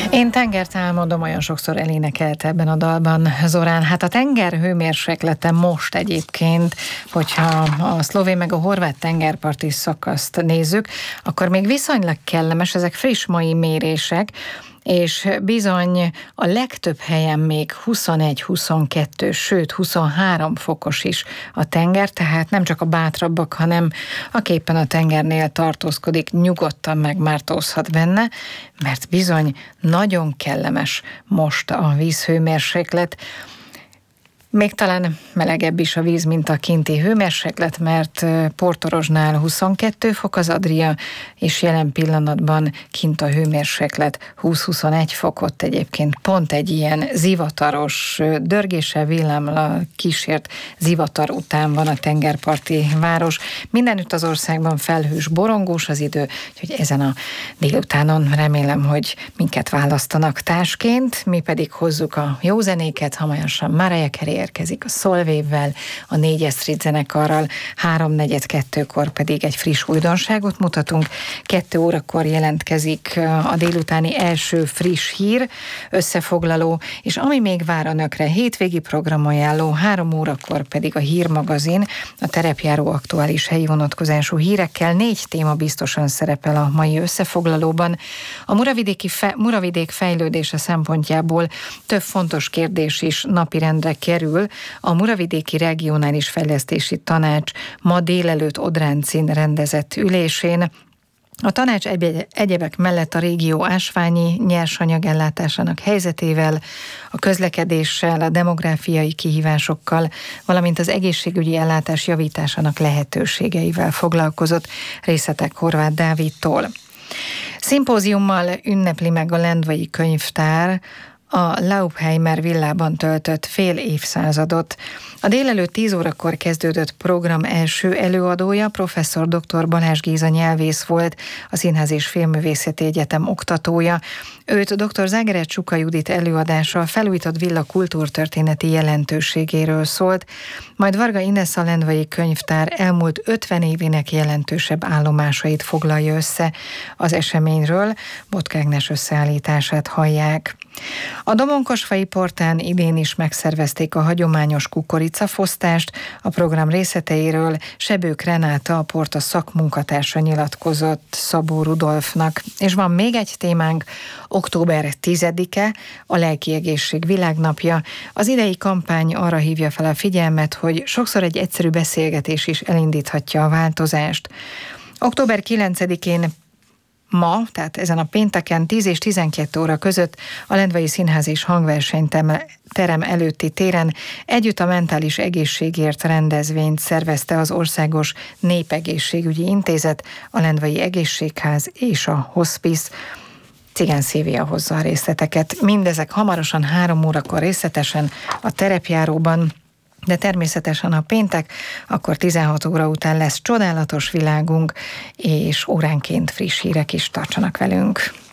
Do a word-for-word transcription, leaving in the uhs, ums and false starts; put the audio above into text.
Én tengert álmodom, olyan sokszor elénekelte ebben a dalban Zorán. Hát a tenger hőmérséklete most egyébként, hogyha a szlovén meg a horvát tengerparti szakaszt nézzük, akkor még viszonylag kellemes, ezek friss mai mérések, és bizony a legtöbb helyen még huszonegy, huszonkettő, sőt huszonhárom fokos is a tenger, tehát nem csak a bátrabbak, hanem aki éppen a tengernél tartózkodik, nyugodtan megmártózhat benne, mert bizony nagyon kellemes most a vízhőmérséklet. Még talán melegebb is a víz, mint a kinti hőmérséklet, mert Portorozsnál huszonkettő fok az Adria, és jelen pillanatban kint a hőmérséklet húsz-huszonegy fokot, egyébként pont egy ilyen zivataros, dörgéssel villámmal kísért zivatar után van a tengerparti város. Mindenütt az országban felhős, borongós az idő, úgyhogy ezen a délutánon remélem, hogy minket választanak társként, mi pedig hozzuk a jó zenéket, hamarosan Mariah Carey érkezik a Solvévvel, a négyes Street zenekarral, háromnegyed kettőkor pedig egy friss újdonságot mutatunk, kettő órakor jelentkezik a délutáni első friss hír, összefoglaló, és ami még vár önökre, hétvégi programajánló, három órakor pedig a hírmagazin, a terepjáró aktuális helyi vonatkozású hírekkel, négy téma biztosan szerepel a mai összefoglalóban. A Muravidéki fe, Muravidék fejlődése szempontjából több fontos kérdés is napirendre kerül. A Muravidéki Regionális Fejlesztési Tanács ma délelőtt Odráncin rendezett ülésén. A tanács egyebek mellett a régió ásványi nyersanyag ellátásának helyzetével, a közlekedéssel, a demográfiai kihívásokkal, valamint az egészségügyi ellátás javításának lehetőségeivel foglalkozott. Részletek Horváth Dávidtól. Szimpóziummal ünnepli meg a Lendvai Könyvtár a Laupheimer villában töltött fél évszázadot. A délelőtt tíz órakor kezdődött program első előadója professzor dr. Balázs Géza nyelvész volt, a Színház és Filmművészeti Egyetem oktatója. Őt dr. Zágeret Csuka Judit előadása a felújított villa kultúrtörténeti jelentőségéről szólt, majd Varga Ines a Lendvai Könyvtár elmúlt ötven évének jelentősebb állomásait foglalja össze. Az eseményről Botka Ágnes összeállítását hallják. A Domonkosfai portán idén is megszervezték a hagyományos kukoricafosztást, a program részleteiről Sebők Renáta, a porta szakmunkatársa nyilatkozott Szabó Rudolfnak. És van még egy témánk, október tizedike, a lelki egészség világnapja. Az idei kampány arra hívja fel a figyelmet, hogy sokszor egy egyszerű beszélgetés is elindíthatja a változást. október kilencedikén ma, tehát ezen a pénteken tíz és tizenkét óra között a Lendvai Színház és Hangversenyterem előtti téren együtt a mentális egészségért rendezvényt szervezte az Országos Népegészségügyi Intézet, a Lendvai Egészségház és a Hospice. Cigán Szilvia hozza a részleteket. Mindezek hamarosan három órakor részletesen a terepjáróban, de természetesen a péntek, akkor tizenhat óra után lesz Csodálatos világunk, és óránként friss hírek is, tartsanak velünk.